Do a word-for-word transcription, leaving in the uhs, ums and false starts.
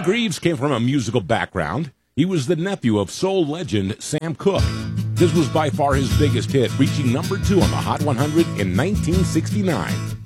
Greaves came from a musical background. He was the nephew of soul legend Sam Cooke. This was by far his biggest hit, reaching number two on the Hot one hundred in nineteen sixty-nine.